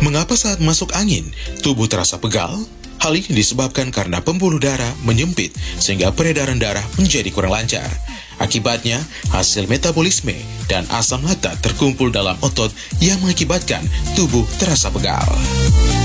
Mengapa saat masuk angin, tubuh terasa pegal? Hal ini disebabkan karena pembuluh darah menyempit sehingga peredaran darah menjadi kurang lancar. Akibatnya, hasil metabolisme dan asam laktat terkumpul dalam otot yang mengakibatkan tubuh terasa pegal.